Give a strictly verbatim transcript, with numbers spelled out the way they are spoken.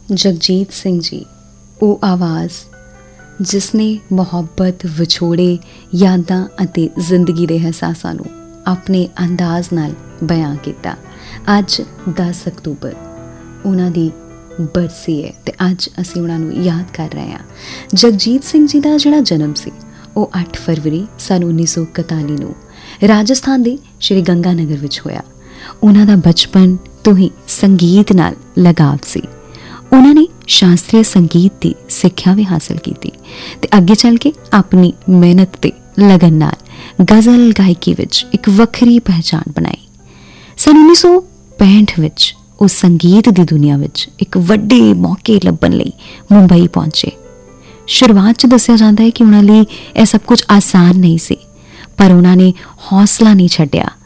ਜਗਜੀਤ ਸਿੰਘ ਜੀ, ਉਹ ਆਵਾਜ਼ ਜਿਸ ਨੇ ਮੁਹੱਬਤ, ਵਿਛੋੜੇ, ਯਾਦਾਂ ਅਤੇ ਜ਼ਿੰਦਗੀ ਦੇ ਅਹਿਸਾਸਾਂ ਨੂੰ ਆਪਣੇ ਅੰਦਾਜ਼ ਨਾਲ ਬਿਆਨ ਕੀਤਾ। ਅੱਜ ਦਸ ਅਕਤੂਬਰ ਉਹਨਾਂ ਦੀ ਬਰਸੀ ਹੈ ਅਤੇ ਅੱਜ ਅਸੀਂ ਉਹਨਾਂ ਨੂੰ ਯਾਦ ਕਰ ਰਹੇ ਹਾਂ। ਜਗਜੀਤ ਸਿੰਘ ਜੀ ਦਾ ਜਿਹੜਾ ਜਨਮ ਸੀ ਉਹ ਅੱਠ ਫਰਵਰੀ ਸੰਨ ਉੱਨੀ ਸੌ ਇਕਤਾਲੀ ਨੂੰ ਰਾਜਸਥਾਨ ਦੇ ਸ਼੍ਰੀ ਗੰਗਾ ਨਗਰ ਵਿੱਚ ਹੋਇਆ। ਉਹਨਾਂ ਦਾ ਬਚਪਨ ਤੋਂ ਹੀ ਸੰਗੀਤ ਨਾਲ ਲਗਾਵ ਸੀ। ਉਹਨਾਂ ਨੇ ਸ਼ਾਸਤਰੀ ਸੰਗੀਤ ਦੀ ਸਿੱਖਿਆ ਵੀ ਹਾਸਲ ਕੀਤੀ ਅਤੇ ਅੱਗੇ ਚੱਲ ਕੇ ਆਪਣੀ ਮਿਹਨਤ ਅਤੇ ਲਗਨ ਨਾਲ ਗਜ਼ਲ ਗਾਇਕੀ ਵਿੱਚ ਇੱਕ ਵੱਖਰੀ ਪਹਿਚਾਣ ਬਣਾਈ। ਸੰਨ ਉੱਨੀ ਸੌ ਪੈਂਹਠ ਵਿੱਚ ਉਹ ਸੰਗੀਤ ਦੀ ਦੁਨੀਆ ਵਿੱਚ ਇੱਕ ਵੱਡੇ ਮੌਕੇ ਲੱਭਣ ਲਈ ਮੁੰਬਈ ਪਹੁੰਚੇ। ਸ਼ੁਰੂਆਤ 'ਚ ਦੱਸਿਆ ਜਾਂਦਾ ਹੈ ਕਿ ਉਹਨਾਂ ਲਈ ਇਹ ਸਭ ਕੁਝ ਆਸਾਨ ਨਹੀਂ ਸੀ, ਪਰ ਉਹਨਾਂ ਨੇ ਹੌਸਲਾ ਨਹੀਂ ਛੱਡਿਆ